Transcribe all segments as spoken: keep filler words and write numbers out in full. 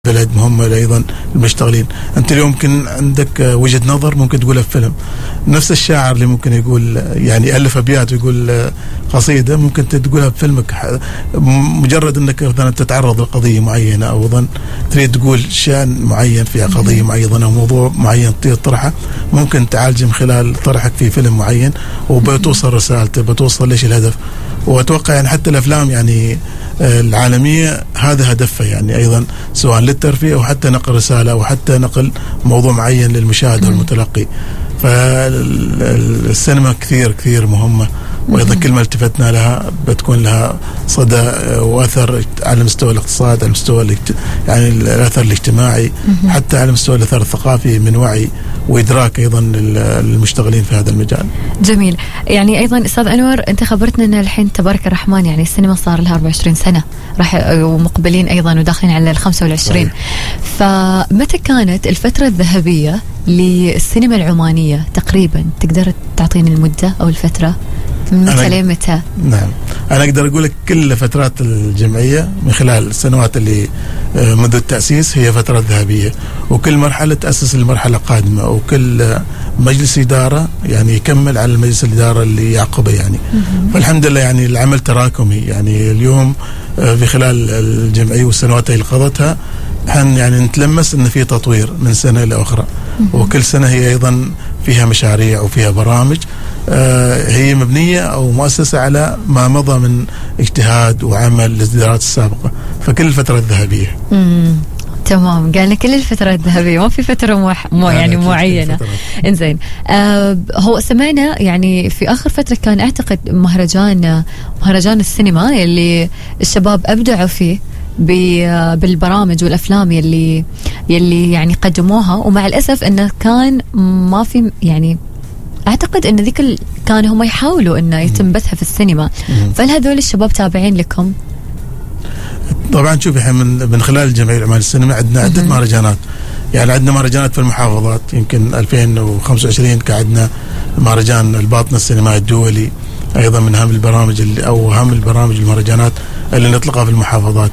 البلد، مهمة أيضا المشتغلين. أنت اليوم ممكن عندك وجهة نظر ممكن تقولها في فيلم، نفس الشاعر اللي ممكن يقول يعني ألف أبيات ويقول قصيدة ممكن تقولها بفيلمك، مجرد أنك مثلا تتعرض لقضية معينة أو أيضا تريد تقول شأن معين فيها قضية معينة أو موضوع معين تريد طرحه، ممكن تعالج من خلال طرحك في فيلم معين وبتوصل رسالته، بتوصل ليش الهدف. وأتوقع يعني حتى الأفلام يعني العالمية هذا هدفها يعني أيضا، سواء للترفيه أو حتى نقل رسالة أو حتى نقل موضوع معين للمشاهد والمتلقي. فالسينما كثير كثير مهمة، وإذا كل ما التفتنا لها بتكون لها صدى وأثر على مستوى الاقتصاد، على مستوى يعني الأثر الاجتماعي، حتى على مستوى الأثر الثقافي من وعي وإدراك أيضا للمشتغلين في هذا المجال. جميل. يعني أيضا أستاذ أنور، أنت خبرتنا أن الحين تبارك الرحمن يعني السينما صار لها أربعة وعشرين سنة راح ومقبلين أيضا وداخلين على الخمسة والعشرين. فمتى كانت الفترة الذهبية للسينما العمانية تقريبا؟ تقدر تعطيني المدة أو الفترة من متى لمتى؟ نعم، أنا أقدر أقول لك كل فترات الجمعية من خلال السنوات اللي منذ التأسيس هي فترة ذهبية، وكل مرحلة تأسس المرحلة قادمة، وكل مجلس إدارة يعني يكمل على المجلس الإدارة اللي يعقبه يعني. فالحمد لله يعني العمل تراكمي، يعني اليوم في خلال الجمعية والسنوات اللي قضتها احنا يعني نتلمس ان في تطوير من سنة الى اخرى، وكل سنة هي ايضا فيها مشاريع وفيها برامج آه هي مبنية او مؤسسة على ما مضى من اجتهاد وعمل للإدارات السابقة، فكل الفترة الذهبية. امم تمام، قالنا كل الفترة الذهبية، ما في فترة مو, مو يعني معينة. انزين، آه هو سمعنا يعني في آخر فترة كان أعتقد مهرجان مهرجان السينما اللي الشباب أبدعوا فيه بالبرامج والأفلام يلي يلي يعني قدموها، ومع الأسف أنه كان ما في يعني أعتقد أن ذيك كانوا هم يحاولوا أنه يتم بثها في السينما. فهل هذول الشباب تابعين لكم؟ طبعا شوف احنا من من خلال الجمعية العمانية للسينما عندنا عدة مهرجانات، يعني عندنا مهرجانات في المحافظات، يمكن ألفين وخمسة وعشرين كان عندنا مهرجان الباطنة السينمائي الدولي، أيضا من أهم البرامج اللي أو أهم البرامج المهرجانات اللي نطلقها في المحافظات.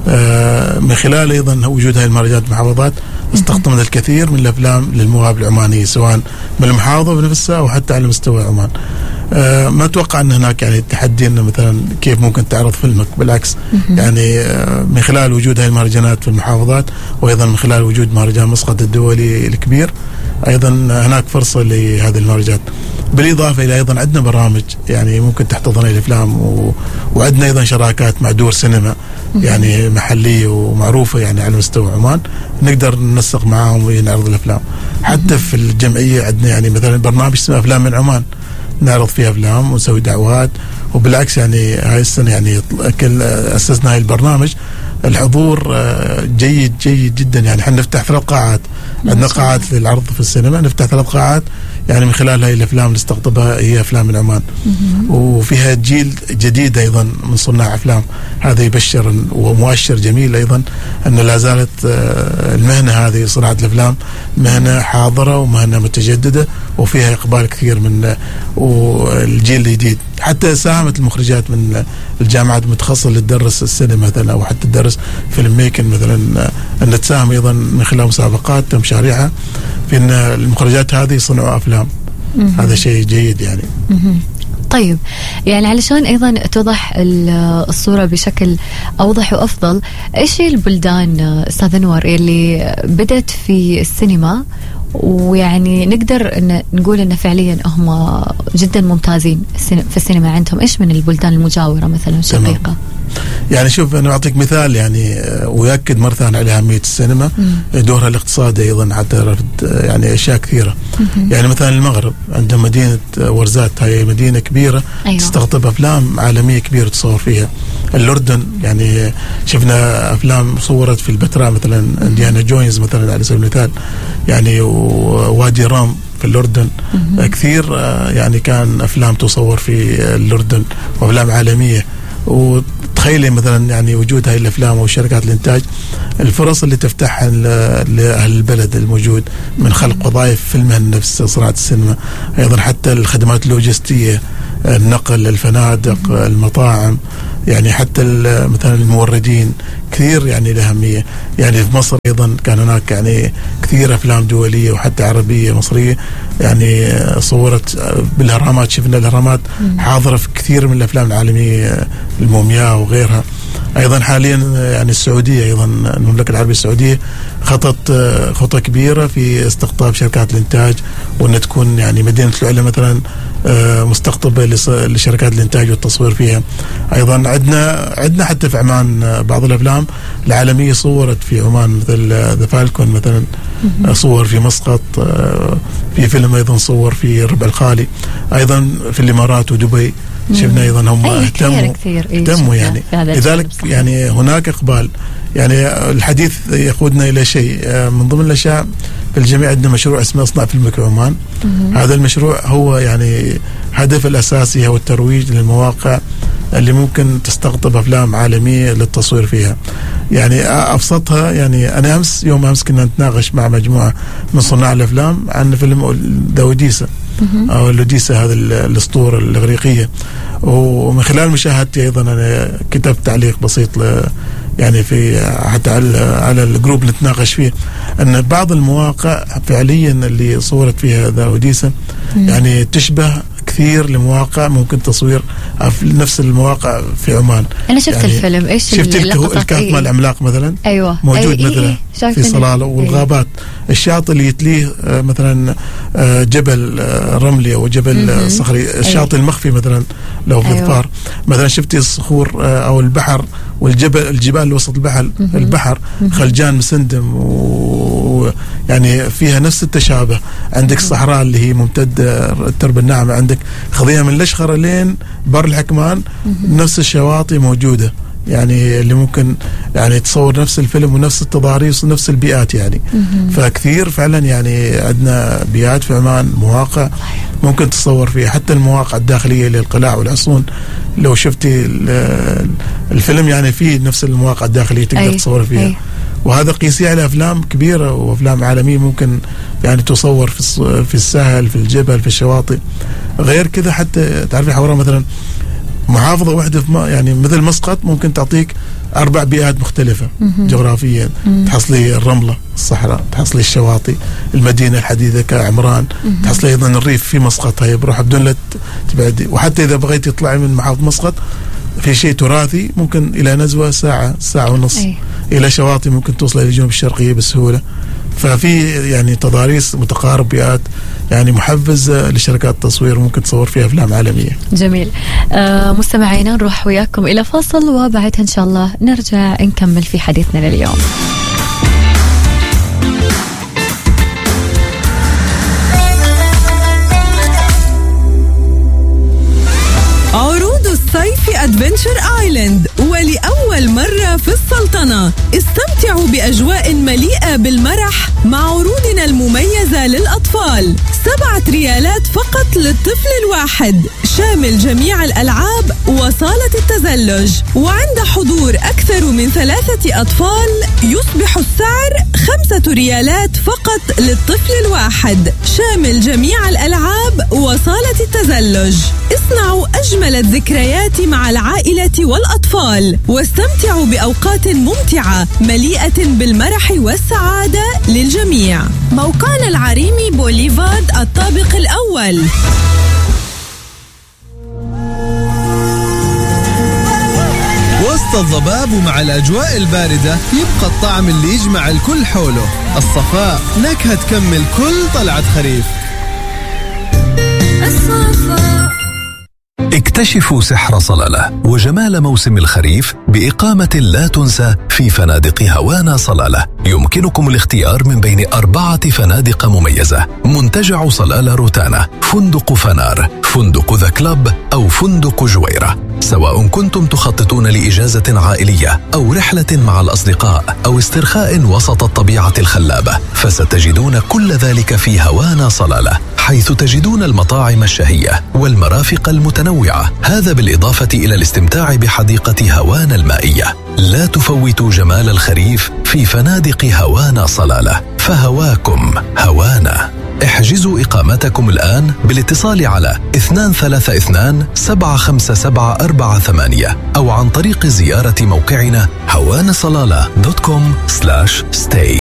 آه من خلال أيضا وجود هذه المهرجانات في المحافظات استخدمنا الكثير من الأفلام للمواهب العمانية، سواء من المحافظة بنفسها أو حتى على مستوى عمان. آه ما أتوقع أن هناك يعني تحدي أن مثلا كيف ممكن تعرض فيلمك، بالعكس يعني آه من خلال وجود هذه المهرجانات في المحافظات، وأيضا من خلال وجود مهرجان مسقط الدولي الكبير، أيضا هناك فرصة لهذه المهرجانات. بالإضافة إلى أيضا عندنا برامج يعني ممكن تحتضن الأفلام، و... وعندنا أيضا شراكات مع دور سينما يعني محلية ومعروفة يعني على مستوى عمان، نقدر ننسق معهم ونعرض الأفلام. حتى في الجمعية عندنا يعني مثلا برنامج اسمه أفلام من عمان، نعرض فيها أفلام ونسوي دعوات، وبالعكس يعني هاي السنة يعني كل أسسنا هاي البرنامج الحضور جيد جيد جدا، يعني احنا نفتح ثلاث قاعات، عندنا قاعات للعرض في السينما، نفتح ثلاث قاعات يعني من خلال هاي الافلام اللي نستقطبها هي افلام من عمان، وفيها جيل جديد ايضا من صناع افلام. هذا يبشر ومؤشر جميل ايضا ان لا زالت المهنه هذه صناعه الافلام مهنه حاضره ومهنه متجدده وفيها اقبال كثير من والجيل الجديد. حتى ساهمت المخرجات من الجامعات المتخصصه اللي تدرس السينما مثلا او حتى تدرس فيلم ميكن مثلا ان تساهم ايضا من خلال مسابقات ومشاريعها في ان المخرجات هذه يصنعوا افلام. هذا شيء جيد يعني. طيب، يعني علشان ايضا توضح الصوره بشكل اوضح وافضل، ايش هي البلدان استاذ انور اللي بدت في السينما ويعني نقدر ان نقول ان فعليا هم جدا ممتازين في السينما عندهم؟ ايش من البلدان المجاوره مثلا شقيقه؟ يعني شوف انا اعطيك مثال يعني ويأكد مره ثانيه على اهميه السينما، دورها الاقتصادي ايضا حتى يعني اشياء كثيره. يعني مثلا المغرب عندهم مدينه ورزات، هي مدينه كبيره أيوة. تستقطب افلام عالميه كبيره تصور فيها. الاردن يعني شفنا افلام صورت في البتراء مثلا انديانا جوينز مثلا على سبيل المثال، يعني ووادي رام في الأردن كثير يعني كان أفلام تصور في الأردن وأفلام عالمية. وتخيلي مثلا يعني وجود هاي الأفلام وشركات الإنتاج، الفرص اللي تفتحها لأهل البلد الموجود من خلق وظائف في المهن نفس صناعة السينما، أيضا حتى الخدمات اللوجستية، النقل، الفنادق، المطاعم، يعني حتى مثلا الموردين كثير يعني له أهمية. يعني في مصر أيضا كان هناك يعني كثير أفلام دولية وحتى عربية مصرية يعني صورت بالأهرامات. شفنا الأهرامات حاضرة في كثير من الأفلام العالمية، المومياء وغيرها. أيضا حاليا يعني السعودية، أيضا المملكة العربية السعودية خطت خطة كبيرة في استقطاب شركات الإنتاج، وأن تكون يعني مدينة العلا مثلا مستقطبة لشركات الإنتاج والتصوير فيها. أيضا عندنا عندنا حتى في عمان بعض الأفلام العالمية صورت في عمان، مثل ذا فالكون مثلا صور في مسقط، في فيلم أيضا صور في الربع الخالي، أيضا في الإمارات ودبي شفنا أيضا هم اهتموا اهتموا يعني. لذلك يعني هناك إقبال. يعني الحديث يقودنا إلى شيء من ضمن الأشياء في الجميع. عندنا مشروع اسمه اصنع فيلمك عمان. هذا المشروع هو يعني هدف الأساسي هو الترويج للمواقع اللي ممكن تستقطب أفلام عالمية للتصوير فيها. يعني أبسطها، يعني أنا أمس يوم أمس كنا نتناقش مع مجموعة من صناع الأفلام عن فيلم داوديسا أو اللوديسا، هذا الأسطورة الإغريقية. ومن خلال مشاهدتي أيضا أنا كتبت تعليق بسيط ل يعني في حتى على على الجروب نتناقش فيه، أن بعض المواقع فعليا اللي صورت فيها داوديسا يعني تشبه كثير لمواقع ممكن تصوير نفس المواقع في عمان. أنا شفت يعني الفيلم. إيش شفت الكهف مال العملاق مثلا؟ أيوة موجود أيوة مثلا إيه في صلالة والغابات. أيوة. الشاطئ اللي يتليه مثلا جبل رملي أو جبل صخري. الشاطئ أيوة. المخفي مثلا لو في أيوة. الظفار مثلا شفتي الصخور أو البحر والجبل الجبال اللي وسط البحر مم. البحر مم. خلجان مسندم ويعني فيها نفس التشابه. عندك الصحراء اللي هي ممتدة التربة الناعمة، عندك خضية من الأشخرة لين بر الحكمان مم. نفس الشواطئ موجودة، يعني اللي ممكن يعني تصور نفس الفيلم ونفس التضاريس ونفس البيئات يعني. مم. فكثير فعلا يعني عندنا بيئات في عمان، مواقع ممكن تصور فيها، حتى المواقع الداخلية للقلاع والحصون. لو شفتي الفيلم يعني فيه نفس المواقع الداخلية تقدر أي. تصور فيها أي. وهذا قيسيه على أفلام كبيرة وأفلام عالمية ممكن يعني تصور في في الساحل، في الجبل، في الشواطئ. غير كذا حتى تعرفي حوارة مثلا محافظة واحدة في يعني مثل مسقط ممكن تعطيك أربع بيئات مختلفة مم. جغرافيا. مم. تحصلي الرملة، الصحراء، تحصلي الشواطئ، المدينة الحديثة كعمران، مم. تحصلي أيضا الريف في مسقط، هي بروح بدون لا تبعدي. وحتى إذا بغيتي تطلعي من محافظة مسقط في شيء تراثي ممكن إلى نزوة ساعة ساعة ونص. أي. إلى شواطئ ممكن توصل إلى الجنوب الشرقية بسهولة. ففي يعني تضاريس متقارب، بيئات يعني محفزة لشركات التصوير ممكن تصور فيها أفلام عالمية. جميل. آه مستمعينا نروح وياكم إلى فاصل وبعدها إن شاء الله نرجع نكمل في حديثنا لليوم. عروض الصيف في أدفنتشر آيلاند ولأول مرة في السلطنة. استمتعوا بأجواء مليئة بالمرح مع عروضنا المميزة للأطفال. سبعة ريالات فقط للطفل الواحد، شامل جميع الألعاب وصالة التزلج. وعند حضور أكثر من ثلاثة أطفال يصبح السعر خمسة ريالات فقط للطفل الواحد، شامل جميع الألعاب وصالة التزلج. اصنعوا أجمل الذكريات مع العائلة والأطفال واستمتعوا بأوقات ممتعة مليئة بالمرح والسعادة للجميع. موقعنا العريمي بوليفارد الطابق الأول. وسط الضباب ومع الأجواء الباردة يبقى الطعم اللي يجمع الكل حوله، الصفاء، نكهة تكمل كل طلعة خريف. الصفاء. اكتشفوا سحر صلالة وجمال موسم الخريف بإقامة لا تنسى في فنادق هوانا صلالة. يمكنكم الاختيار من بين أربعة فنادق مميزة: منتجع صلالة روتانا، فندق فنار، فندق ذا كلاب، أو فندق جويرة. سواء كنتم تخططون لإجازة عائلية أو رحلة مع الأصدقاء أو استرخاء وسط الطبيعة الخلابة، فستجدون كل ذلك في هوانا صلالة، حيث تجدون المطاعم الشهية والمرافق المتنوعة. هذا بالإضافة إلى الاستمتاع بحديقة هوانا المائية. لا تفوتوا جمال الخريف في فنادق هوانا صلالة، فهواكم هوانا. احجزوا إقامتكم الآن بالاتصال على اثنين ثلاثة اثنين سبعة خمسة سبعة أربعة ثمانية أو عن طريق زيارة موقعنا هوانا صلالة دوت كوم سلاش ستاي.